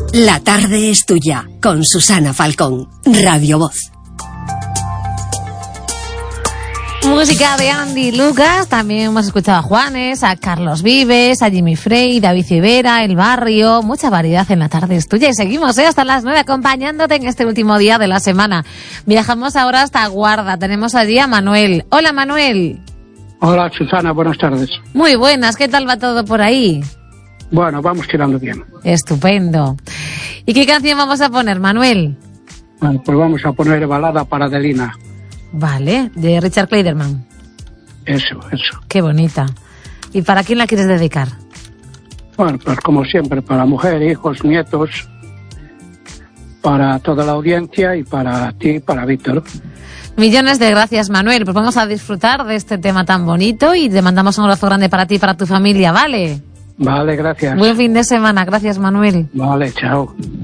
La tarde es tuya, con Susana Falcón, Radio Voz. Música de Andy Lucas, también hemos escuchado a Juanes, a Carlos Vives, a Jimmy Frey, David Civera, El Barrio, mucha variedad en La tarde es tuya y seguimos hasta las 9 acompañándote en este último día de la semana. Viajamos ahora hasta Guarda, tenemos allí a Manuel. Hola Manuel. Hola Susana, buenas tardes. Muy buenas, ¿qué tal va todo por ahí? Bueno, vamos tirando bien. Estupendo. ¿Y qué canción vamos a poner, Manuel? Bueno, pues vamos a poner Balada para Adelina. Vale, de Richard Clayderman. Eso. Qué bonita. ¿Y para quién la quieres dedicar? Bueno, pues como siempre, para mujer, hijos, nietos, para toda la audiencia y para ti, para Víctor. Millones de gracias, Manuel. Pues vamos a disfrutar de este tema tan bonito y te mandamos un abrazo grande para ti y para tu familia, ¿vale? Vale, gracias. Buen fin de semana. Gracias, Manuel. Vale, chao.